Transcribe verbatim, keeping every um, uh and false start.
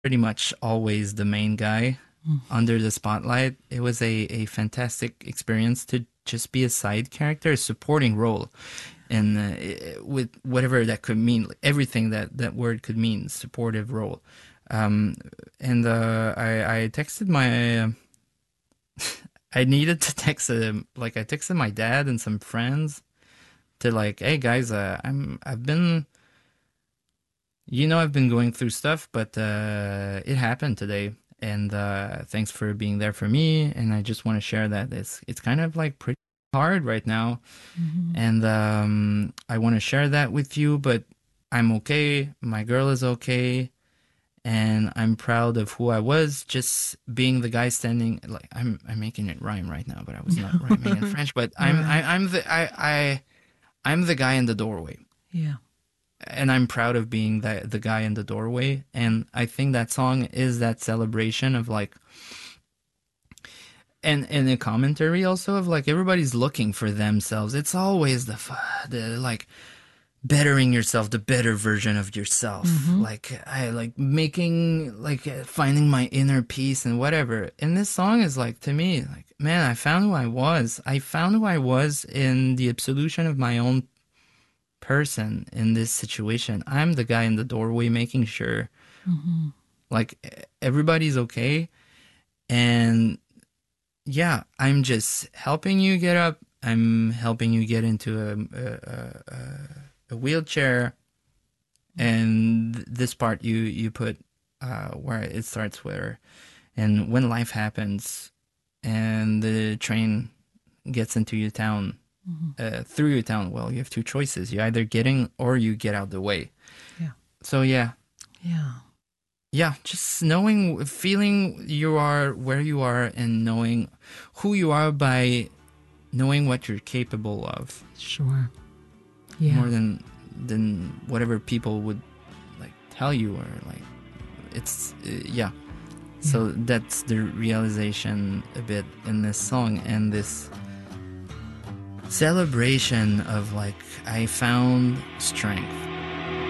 pretty much always the main guy under the spotlight. It was a, a fantastic experience to just be a side character, a supporting role, and uh, with whatever that could mean, like, everything that that word could mean, supportive role. Um, and uh, I, I texted my, uh, I needed to text, uh, like I texted my dad and some friends to like, hey guys, uh, I'm I've been, you know, I've been going through stuff, but uh, it happened today, and uh, thanks for being there for me. And I just want to share that it's it's kind of like pretty hard right now, Hmm. and um, I want to share that with you. But I'm okay. My girl is okay, and I'm proud of who I was. Just being the guy standing. Like I'm I'm making it rhyme right now, but I was not rhyming in French. But I'm I, Right. I'm the I I I'm the guy in the doorway, Yeah. and I'm proud of being the the guy in the doorway. And I think that song is that celebration of like, and and a commentary also of like everybody's looking for themselves. It's always the the like bettering yourself, the better version of yourself. Hmm. Like I like making like uh, finding my inner peace and whatever. And this song is like to me like, man, I found who I was. I found who I was in the absolution of my own person in this situation. I'm the guy in the doorway making sure Hmm. like e- everybody's okay. And yeah, I'm just helping you get up. I'm helping you get into a a, a, a wheelchair. And this part you you put uh, where it starts where, and when life happens and the train gets into your town, Hmm. uh, through your town, well, you have two choices. You either get in or you get out the way. Yeah. So yeah, Yeah. yeah, just knowing, feeling you are where you are, and knowing who you are by knowing what you're capable of, Sure. Yeah. more than than whatever people would like tell you, or like it's uh, yeah. Yeah. So that's the realization a bit in this song, and this celebration of like I found strength.